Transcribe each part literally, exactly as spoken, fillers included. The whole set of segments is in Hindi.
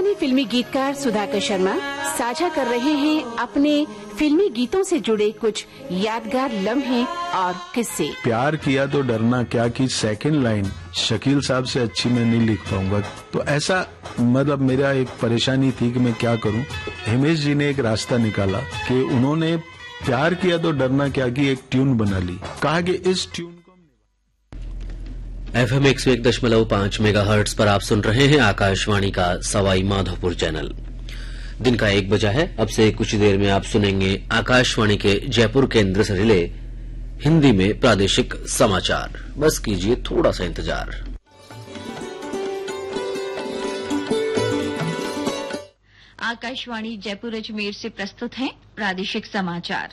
जाने फिल्मी गीतकार सुधाकर शर्मा साझा कर रहे हैं अपने फिल्मी गीतों से जुड़े कुछ यादगार लम्हे और किस्से। प्यार किया तो डरना क्या की सेकंड लाइन शकील साहब से अच्छी मैं नहीं लिख पाऊंगा, तो ऐसा मतलब मेरा एक परेशानी थी कि मैं क्या करूं। हिमेश जी ने एक रास्ता निकाला कि उन्होंने प्यार किया तो डरना क्या की एक ट्यून बना ली, कहा कि इस ट्यून एफ एम एक सौ एक दशमलव पांच मेगा हर्ट्ज पर आप सुन रहे हैं आकाशवाणी का सवाई माधोपुर चैनल। दिन का एक बजा है। अब से कुछ देर में आप सुनेंगे आकाशवाणी के जयपुर केंद्र से रिले हिंदी में प्रादेशिक समाचार। बस कीजिए थोड़ा सा इंतजार। आकाशवाणी जयपुर अजमेर से प्रस्तुत हैं प्रादेशिक समाचार।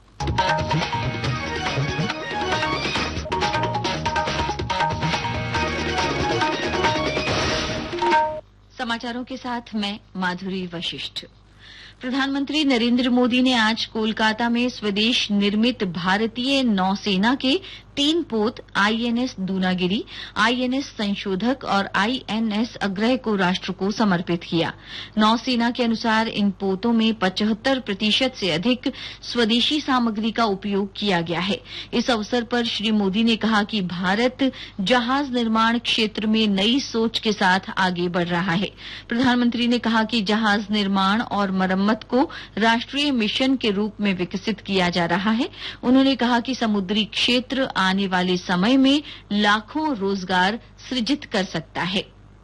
समाचारों के साथ मैं माधुरी वशिष्ठ। प्रधानमंत्री नरेंद्र मोदी ने आज कोलकाता में स्वदेश निर्मित भारतीय नौसेना के तीन पोत आईएनएस दूनागिरी, आईएनएस संशोधक और आईएनएस अग्रह को राष्ट्र को समर्पित किया। नौसेना के अनुसार इन पोतों में पचहत्तर प्रतिशत से अधिक स्वदेशी सामग्री का उपयोग किया गया है। इस अवसर पर श्री मोदी ने कहा कि भारत जहाज निर्माण क्षेत्र में नई सोच के साथ आगे बढ़ रहा है। प्रधानमंत्री ने कहा कि जहाज निर्माण और मरम्मत को राष्ट्रीय मिशन के रूप में विकसित किया जा रहा है। उन्होंने कहा कि समुद्री क्षेत्र आने वाले समय में लाखों रोजगार सृजित कर सकता है।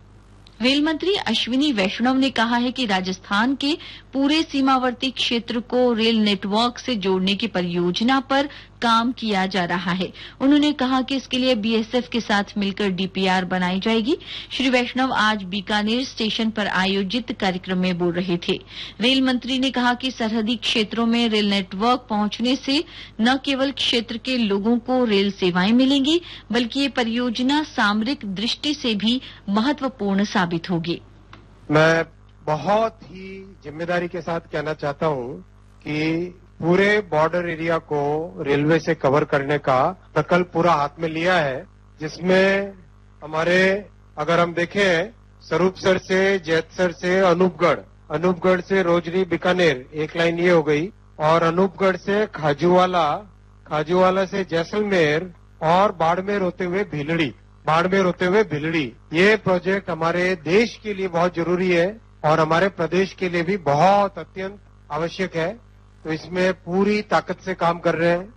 रेल मंत्री अश्विनी वैष्णव ने कहा है कि राजस्थान के पूरे सीमावर्ती क्षेत्र को रेल नेटवर्क से जोड़ने की परियोजना पर काम किया जा रहा है। उन्होंने कहा कि इसके लिए बीएसएफ के साथ मिलकर डीपीआर बनाई जाएगी। श्री वैष्णव आज बीकानेर स्टेशन पर आयोजित कार्यक्रम में बोल रहे थे। रेल मंत्री ने कहा कि सरहदी क्षेत्रों में रेल नेटवर्क पहुंचने से न केवल क्षेत्र के लोगों को रेल सेवाएं मिलेंगी, बल्कि ये परियोजना सामरिक दृष्टि से भी महत्वपूर्ण साबित होगी। मैं बहुत ही जिम्मेदारी के साथ कहना चाहता हूं कि पूरे बॉर्डर एरिया को रेलवे से कवर करने का प्रकल्प पूरा हाथ में लिया है, जिसमें हमारे अगर हम देखें स्वरूपसर से जैतसर से अनूपगढ़, अनूपगढ़ से रोजरी बीकानेर एक लाइन ये हो गई, और अनूपगढ़ से खाजूवाला, खाजूवाला से जैसलमेर और बाड़मेर होते हुए भीलड़ी, बाड़मेर होते हुए भीलड़ी। ये प्रोजेक्ट हमारे देश के लिए बहुत जरूरी है और हमारे प्रदेश के लिए भी बहुत अत्यंत आवश्यक है, तो इसमें पूरी ताकत से काम कर रहे हैं।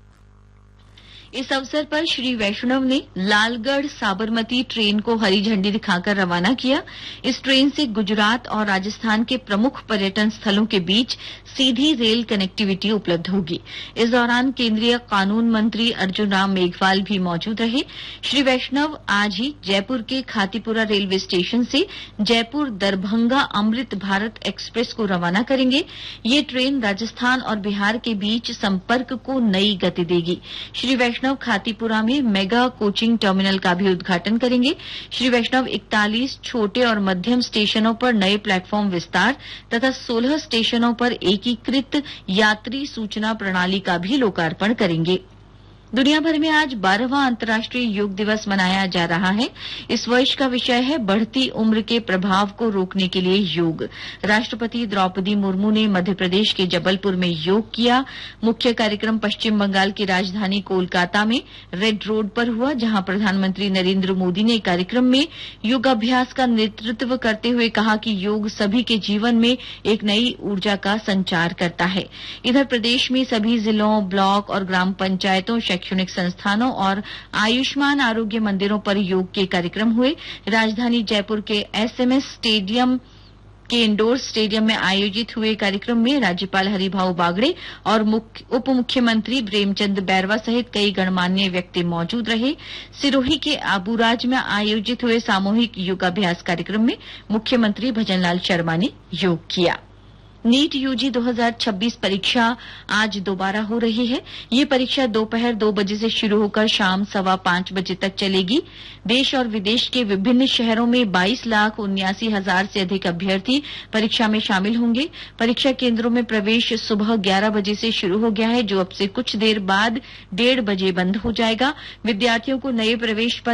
इस अवसर पर श्री वैष्णव ने लालगढ़ साबरमती ट्रेन को हरी झंडी दिखाकर रवाना किया। इस ट्रेन से गुजरात और राजस्थान के प्रमुख पर्यटन स्थलों के बीच सीधी रेल कनेक्टिविटी उपलब्ध होगी। इस दौरान केंद्रीय कानून मंत्री अर्जुन राम मेघवाल भी मौजूद रहे। श्री वैष्णव आज ही जयपुर के खातीपुरा रेलवे स्टेशन से जयपुर दरभंगा अमृत भारत एक्सप्रेस को रवाना करेंगे। ये ट्रेन राजस्थान और बिहार के बीच संपर्क को नई गति देगी। श्री वैष्णव खातीपुरा में मेगा कोचिंग टर्मिनल का भी उद्घाटन करेंगे। श्री वैष्णव इकतालीस छोटे और मध्यम स्टेशनों पर नए प्लेटफॉर्म विस्तार तथा सोलह स्टेशनों पर एकीकृत यात्री सूचना प्रणाली का भी लोकार्पण करेंगे। दुनिया भर में आज बारहवां अंतर्राष्ट्रीय योग दिवस मनाया जा रहा है। इस वर्ष का विषय है बढ़ती उम्र के प्रभाव को रोकने के लिए योग। राष्ट्रपति द्रौपदी मुर्मू ने मध्य प्रदेश के जबलपुर में योग किया। मुख्य कार्यक्रम पश्चिम बंगाल की राजधानी कोलकाता में रेड रोड पर हुआ, जहां प्रधानमंत्री नरेंद्र मोदी ने कार्यक्रम में योगाभ्यास का नेतृत्व करते हुए कहा कि योग सभी के जीवन में एक नई ऊर्जा का संचार करता है। इधर प्रदेश में सभी जिलों, ब्लॉक और ग्राम पंचायतों, शैक्षणिक संस्थानों और आयुष्मान आरोग्य मंदिरों पर योग के कार्यक्रम हुए। राजधानी जयपुर के एसएमएस स्टेडियम के इंडोर स्टेडियम में आयोजित हुए कार्यक्रम में राज्यपाल हरिभाऊ बागड़े और उप मुख्यमंत्री प्रेमचंद बैरवा सहित कई गणमान्य व्यक्ति मौजूद रहे। सिरोही के आबूराज में आयोजित हुए सामूहिक योगाभ्यास कार्यक्रम में मुख्यमंत्री भजनलाल शर्मा ने योग किया। नीट यूजी दो हज़ार छब्बीस परीक्षा आज दोबारा हो रही है। ये परीक्षा दोपहर दो बजे से शुरू होकर शाम सवा पांच बजे तक चलेगी। देश और विदेश के विभिन्न शहरों में बाईस लाख उन्यासी हजार से अधिक अभ्यर्थी परीक्षा में शामिल होंगे। परीक्षा केंद्रों में प्रवेश सुबह ग्यारह बजे से शुरू हो गया है, जो अब से कुछ देर बाद डेढ़ बजे बंद हो जाएगा। विद्यार्थियों को नए प्रवेश पत्र